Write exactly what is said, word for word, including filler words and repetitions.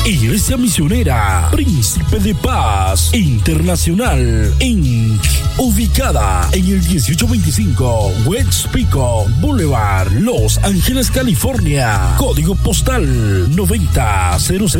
Iglesia Misionera Príncipe de Paz Internacional incorporated, ubicada en el dieciocho veinticinco West Pico Boulevard, Los Ángeles, California. Código postal noventa cero cero